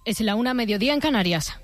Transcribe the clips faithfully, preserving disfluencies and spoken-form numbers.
Es la una, mediodía en Canarias.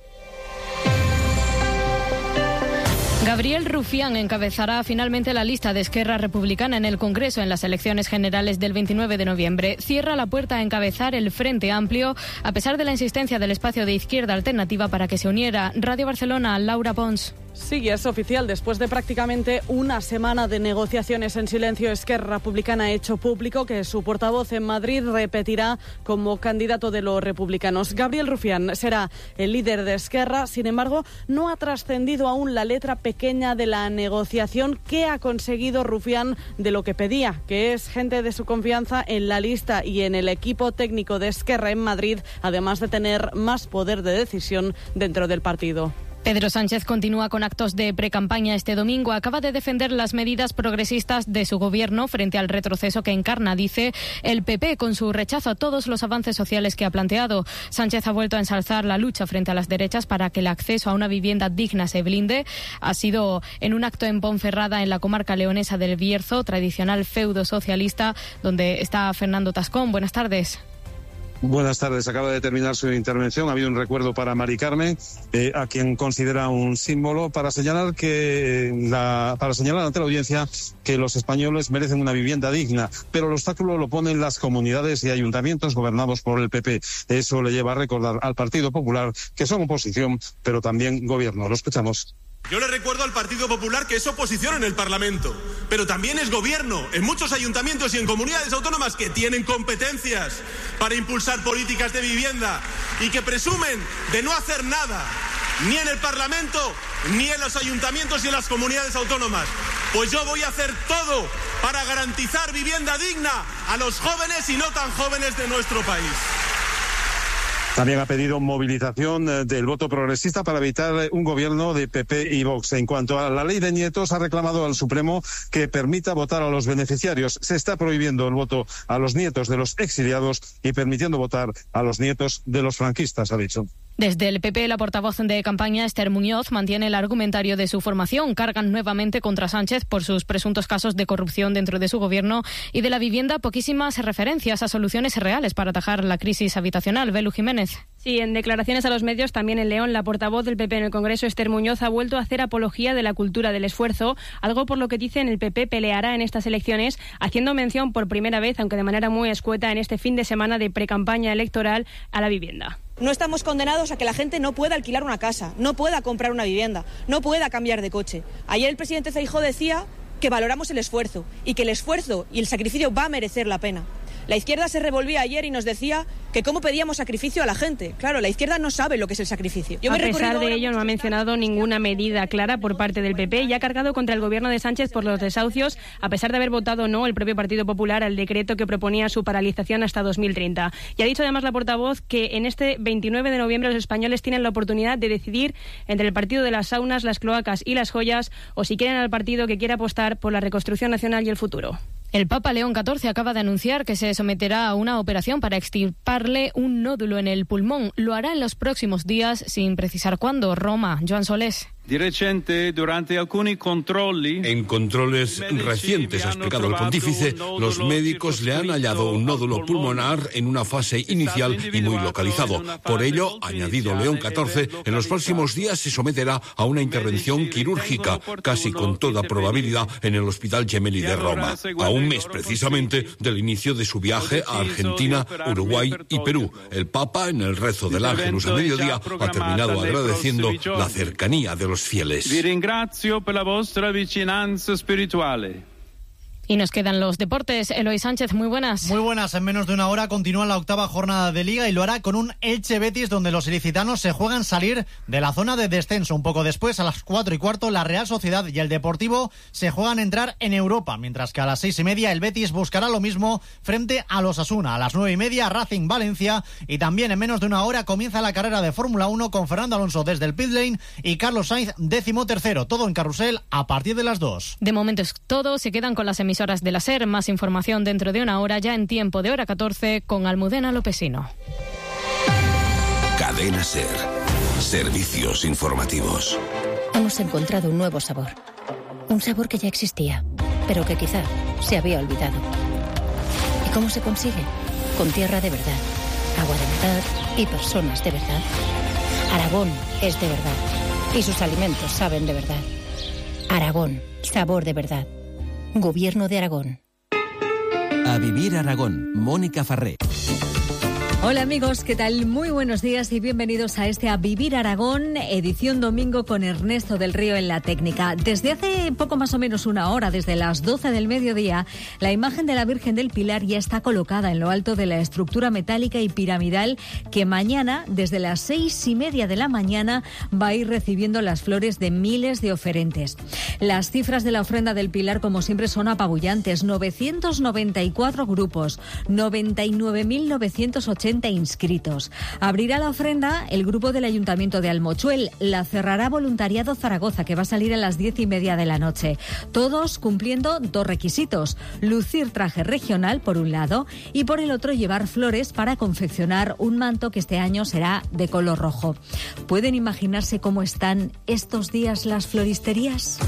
Gabriel Rufián encabezará finalmente la lista de Esquerra Republicana en el Congreso en las elecciones generales del veintinueve de noviembre. Cierra la puerta a encabezar el Frente Amplio, a pesar de la insistencia del espacio de Izquierda Alternativa para que se uniera. Radio Barcelona, Laura Pons. Sí, es oficial. Después de prácticamente una semana de negociaciones en silencio, Esquerra Republicana ha hecho público que su portavoz en Madrid repetirá como candidato de los republicanos. Gabriel Rufián será el líder de Esquerra. Sin embargo, no ha trascendido aún la letra pequeña de la negociación. ¿Qué ha conseguido Rufián de lo que pedía? Que es gente de su confianza en la lista y en el equipo técnico de Esquerra en Madrid, además de tener más poder de decisión dentro del partido. Pedro Sánchez continúa con actos de precampaña este domingo. Acaba de defender las medidas progresistas de su gobierno frente al retroceso que encarna, dice, el P P con su rechazo a todos los avances sociales que ha planteado. Sánchez ha vuelto a ensalzar la lucha frente a las derechas para que el acceso a una vivienda digna se blinde. Ha sido en un acto en Ponferrada, en la comarca leonesa del Bierzo, tradicional feudo socialista, donde está Fernando Tascón. Buenas tardes. Buenas tardes. Acaba de terminar su intervención. Ha habido un recuerdo para Mari Carmen, eh, a quien considera un símbolo, para señalar que la, para señalar ante la audiencia que los españoles merecen una vivienda digna, pero el obstáculo lo ponen las comunidades y ayuntamientos gobernados por el P P. Eso le lleva a recordar al Partido Popular que son oposición, pero también gobierno. Lo escuchamos. Yo le recuerdo al Partido Popular que es oposición en el Parlamento, pero también es gobierno en muchos ayuntamientos y en comunidades autónomas que tienen competencias para impulsar políticas de vivienda y que presumen de no hacer nada, ni en el Parlamento, ni en los ayuntamientos y en las comunidades autónomas. Pues yo voy a hacer todo para garantizar vivienda digna a los jóvenes y no tan jóvenes de nuestro país. También ha pedido movilización del voto progresista para evitar un gobierno de P P y Vox. En cuanto a la ley de nietos, ha reclamado al Supremo que permita votar a los beneficiarios. Se está prohibiendo el voto a los nietos de los exiliados y permitiendo votar a los nietos de los franquistas, ha dicho. Desde el P P, la portavoz de campaña, Esther Muñoz, mantiene el argumentario de su formación. Cargan nuevamente contra Sánchez por sus presuntos casos de corrupción dentro de su gobierno y de la vivienda poquísimas referencias a soluciones reales para atajar la crisis habitacional. Belu Jiménez. Sí, en declaraciones a los medios, también en León, la portavoz del P P en el Congreso, Esther Muñoz, ha vuelto a hacer apología de la cultura del esfuerzo, algo por lo que dicen el P P peleará en estas elecciones, haciendo mención por primera vez, aunque de manera muy escueta, en este fin de semana de precampaña electoral, a la vivienda. No estamos condenados a que la gente no pueda alquilar una casa, no pueda comprar una vivienda, no pueda cambiar de coche. Ayer el presidente Feijóo decía que valoramos el esfuerzo y que el esfuerzo y el sacrificio va a merecer la pena. La izquierda se revolvía ayer y nos decía que cómo pedíamos sacrificio a la gente. Claro, la izquierda no sabe lo que es el sacrificio. Yo a pesar de ello, no ha mencionado ninguna medida clara por parte del P P y ha cargado contra el gobierno de Sánchez por los desahucios, a pesar de haber votado no el propio Partido Popular al decreto que proponía su paralización hasta dos mil treinta. Y ha dicho además la portavoz que en este veintinueve de noviembre los españoles tienen la oportunidad de decidir entre el partido de las saunas, las cloacas y las joyas, o si quieren al partido que quiera apostar por la reconstrucción nacional y el futuro. El Papa León catorce acaba de anunciar que se someterá a una operación para extirparle un nódulo en el pulmón. Lo hará en los próximos días, sin precisar cuándo. Roma, Joan Solés. En controles recientes, ha explicado el pontífice, los médicos le han hallado un nódulo pulmonar en una fase inicial y muy localizado. Por ello, ha añadido León catorce, en los próximos días se someterá a una intervención quirúrgica, casi con toda probabilidad en el Hospital Gemelli de Roma, a un mes precisamente del inicio de su viaje a Argentina, Uruguay y Perú. El Papa, en el rezo del Ángelus a mediodía, ha terminado agradeciendo la cercanía de los fieles. Vi ringrazio per la vostra vicinanza spirituale. Y nos quedan los deportes. Eloy Sánchez, muy buenas. Muy buenas. En menos de una hora continúa la octava jornada de Liga y lo hará con un Elche Betis donde los ilicitanos se juegan salir de la zona de descenso. Un poco después, a las cuatro y cuarto, la Real Sociedad y el Deportivo se juegan entrar en Europa, mientras que a las seis y media el Betis buscará lo mismo frente a los Osasuna. A las nueve y media, Racing Valencia, y también en menos de una hora comienza la carrera de Fórmula uno con Fernando Alonso desde el pit lane y Carlos Sainz décimo tercero. Todo en carrusel a partir de las dos. De momento es todo. Se quedan con las emisoras de la SER. Más información dentro de una hora, ya en tiempo de hora catorce, con Almudena Lopesino. Cadena SER. Servicios informativos. Hemos encontrado un nuevo sabor. Un sabor que ya existía, pero que quizá se había olvidado. ¿Y cómo se consigue? Con tierra de verdad. agua de verdad y personas de verdad. Aragón es de verdad y sus alimentos saben de verdad. Aragón, sabor de verdad. Gobierno de Aragón. A Vivir Aragón, Mónica Farré. Hola amigos, ¿qué tal? Muy buenos días y bienvenidos a este A Vivir Aragón, edición domingo con Ernesto del Río en la técnica. Desde hace poco más o menos una hora, desde las doce del mediodía, la imagen de la Virgen del Pilar ya está colocada en lo alto de la estructura metálica y piramidal que mañana, desde las seis y media de la mañana, va a ir recibiendo las flores de miles de oferentes. Las cifras de la ofrenda del Pilar, como siempre, son apabullantes. novecientos noventa y cuatro grupos, noventa y nueve mil novecientos ochenta inscritos. Abrirá la ofrenda el grupo del Ayuntamiento de Almochuel. La cerrará Voluntariado Zaragoza, que va a salir a las diez y media de la noche. Todos cumpliendo dos requisitos: lucir traje regional por un lado y por el otro llevar flores para confeccionar un manto que este año será de color rojo. ¿Pueden imaginarse cómo están estos días las floristerías?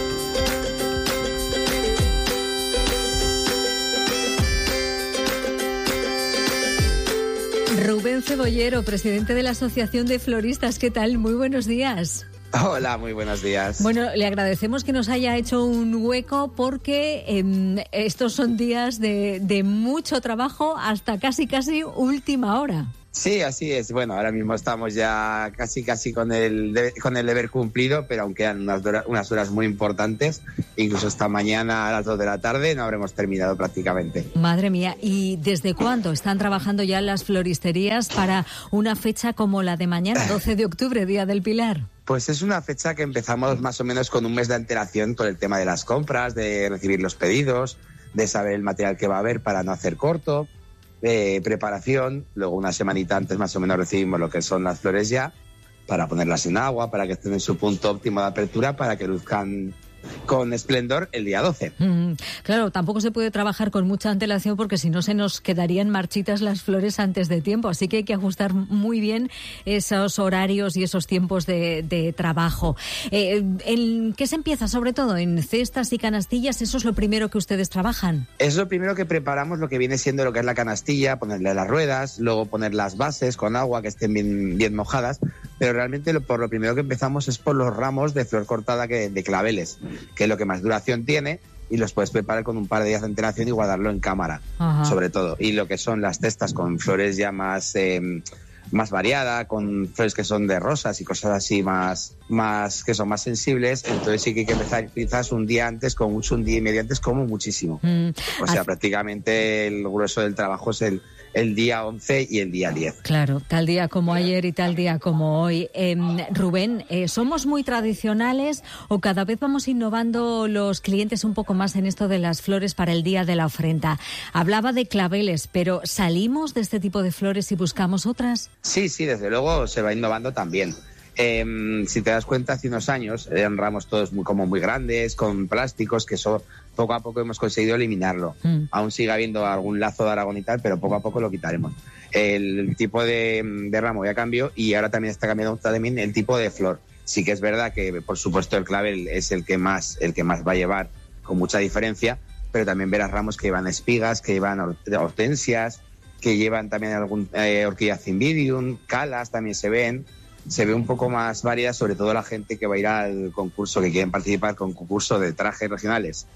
Rubén Cebollero, presidente de la Asociación de Floristas, ¿qué tal? Muy buenos días. Hola, muy buenos días. Bueno, le agradecemos que nos haya hecho un hueco porque eh, estos son días de, de mucho trabajo hasta casi, casi última hora. Sí, así es. Bueno, ahora mismo estamos ya casi casi con el de, con el deber cumplido, pero aún quedan unas, unas horas muy importantes. Incluso esta mañana a las dos de la tarde no habremos terminado prácticamente. Madre mía, ¿y desde cuándo están trabajando ya las floristerías para una fecha como la de mañana, doce de octubre, Día del Pilar? Pues es una fecha que empezamos más o menos con un mes de antelación por el tema de las compras, de recibir los pedidos, de saber el material que va a haber para no hacer corto. Eh, preparación, luego una semanita antes más o menos recibimos lo que son las flores ya, para ponerlas en agua, para que estén en su punto óptimo de apertura, para que luzcan con esplendor el día doce. Mm, claro, tampoco se puede trabajar con mucha antelación porque si no se nos quedarían marchitas las flores antes de tiempo, así que hay que ajustar muy bien esos horarios y esos tiempos de, de trabajo. Eh, ¿En qué se empieza sobre todo? ¿En cestas y canastillas? ¿Eso es lo primero que ustedes trabajan? Es lo primero que preparamos, lo que viene siendo lo que es la canastilla, ponerle las ruedas, luego poner las bases con agua que estén bien, bien mojadas, pero realmente lo, por lo primero que empezamos es por los ramos de flor cortada que, de claveles, que es lo que más duración tiene y los puedes preparar con un par de días de antelación y guardarlo en cámara. Ajá. Sobre todo. Y lo que son las cestas con flores ya más, eh, más variada, con flores que son de rosas y cosas así más, más que son más sensibles, entonces sí que hay que empezar quizás un día antes, como mucho un día y medio antes, como muchísimo. Mm. O sea, prácticamente el grueso del trabajo es el el día once y el día diez. Claro, tal día como ayer y tal día como hoy. Eh, Rubén, eh, ¿somos muy tradicionales o cada vez vamos innovando los clientes un poco más en esto de las flores para el día de la ofrenda? Hablaba de claveles, pero ¿salimos de este tipo de flores y buscamos otras? Sí, sí, desde luego se va innovando también. Eh, si te das cuenta, hace unos años eran ramos todos muy, como muy grandes, con plásticos, que eso poco a poco hemos conseguido eliminarlo. Mm. Aún sigue habiendo algún lazo de Aragón y tal, pero poco a poco lo quitaremos. El, el tipo de, de ramo ya cambió y ahora también está cambiando también el tipo de flor. Sí que es verdad que, por supuesto, el clavel es el que más, el que más va a llevar con mucha diferencia, pero también verás ramos que llevan espigas, que llevan hortensias, que llevan también algún eh, orquídea cymbidium, calas también se ven. Se ve un poco más variada, sobre todo la gente que va a ir al concurso, que quieren participar con concurso de trajes regionales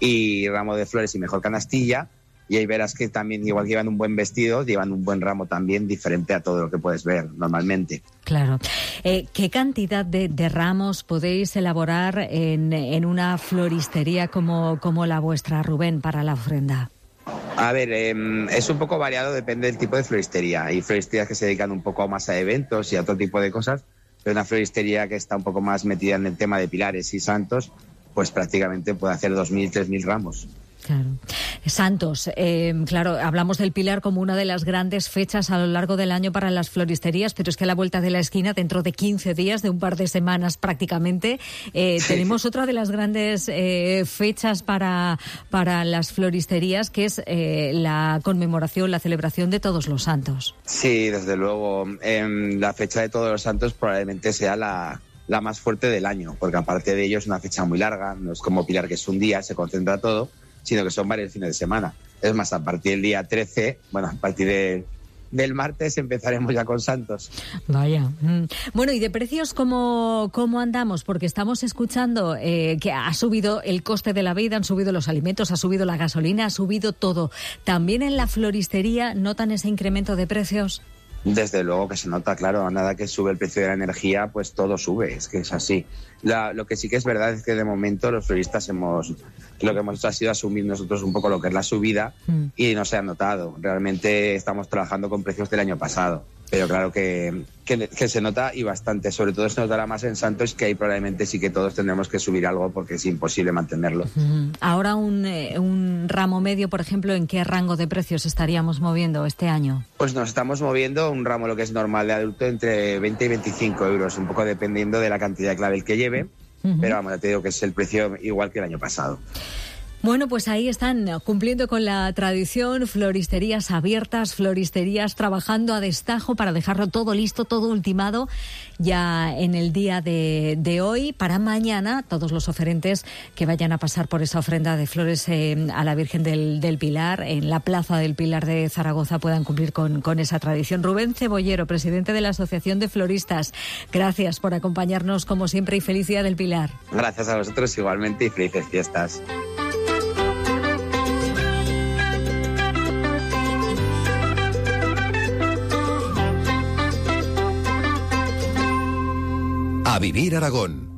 y ramo de flores y mejor canastilla, y ahí verás que también, igual que llevan un buen vestido, llevan un buen ramo también diferente a todo lo que puedes ver normalmente. Claro. Eh, ¿Qué cantidad de, de ramos podéis elaborar en, en una floristería como, como la vuestra, Rubén, para la ofrenda? A ver, eh, es un poco variado, depende del tipo de floristería. Hay floristerías que se dedican un poco más a eventos y a otro tipo de cosas, pero una floristería que está un poco más metida en el tema de pilares y santos, pues prácticamente puede hacer dos mil, tres mil ramos. Claro. Santos, eh, claro, hablamos del Pilar como una de las grandes fechas a lo largo del año para las floristerías, pero es que a la vuelta de la esquina, dentro de quince días, de un par de semanas prácticamente, eh, sí. tenemos otra de las grandes eh, fechas para, para las floristerías, que es eh, la conmemoración, la celebración de Todos los Santos. Sí, desde luego. Eh, la fecha de Todos los Santos probablemente sea la... la más fuerte del año, porque aparte de ello es una fecha muy larga, no es como Pilar que es un día, se concentra todo, sino que son varios fines de semana. Es más, a partir del día trece, bueno, a partir de, del martes empezaremos ya con Santos. Vaya. Bueno, ¿y de precios cómo, cómo andamos? Porque estamos escuchando eh, que ha subido el coste de la vida, han subido los alimentos, ha subido la gasolina, ha subido todo. ¿También en la floristería notan ese incremento de precios? Desde luego que se nota, claro, a nada que sube el precio de la energía, pues todo sube, es que es así. La, lo que sí que es verdad es que de momento los floristas hemos, lo que hemos hecho ha sido asumir nosotros un poco lo que es la subida mm. y no se ha notado. Realmente estamos trabajando con precios del año pasado, pero claro que, que, que se nota y bastante. Sobre todo se notará más en Santos, que ahí probablemente sí que todos tendremos que subir algo porque es imposible mantenerlo. Mm. Ahora un, eh, un ramo medio, por ejemplo, ¿en qué rango de precios estaríamos moviendo este año? Pues nos estamos moviendo un ramo, lo que es normal de adulto, entre veinte y veinticinco euros, un poco dependiendo de la cantidad de clavel que lleve. Uh-huh. Pero vamos, ya te digo que es el precio igual que el año pasado. Bueno, pues ahí están cumpliendo con la tradición, floristerías abiertas, floristerías trabajando a destajo para dejarlo todo listo, todo ultimado ya en el día de, de hoy. Para mañana, todos los oferentes que vayan a pasar por esa ofrenda de flores eh, a la Virgen del, del Pilar, en la Plaza del Pilar de Zaragoza, puedan cumplir con, con esa tradición. Rubén Cebollero, presidente de la Asociación de Floristas, gracias por acompañarnos como siempre y feliz Día del Pilar. Gracias a vosotros igualmente y felices fiestas. A Vivir Aragón.